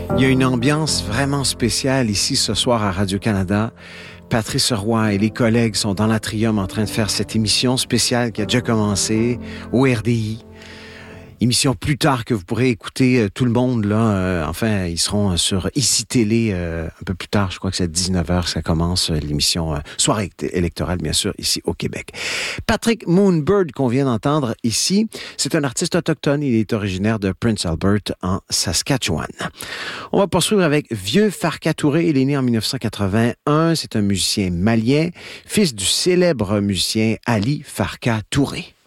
Il y a une ambiance vraiment spéciale ici ce soir à Radio-Canada. Patrice Roy et les collègues sont dans l'Atrium en train de faire cette émission spéciale qui a déjà commencé au RDI. Émission plus tard que vous pourrez écouter tout le monde, là. Enfin, ils seront sur ICI Télé un peu plus tard. Je crois que c'est à 19h que ça commence, l'émission soirée électorale, bien sûr, ici au Québec. Patrick Moonbird, qu'on vient d'entendre ici, c'est un artiste autochtone. Il est originaire de Prince Albert, en Saskatchewan. On va poursuivre avec Vieux Farka Touré. Il est né en 1981. C'est un musicien malien, fils du célèbre musicien Ali Farka Touré.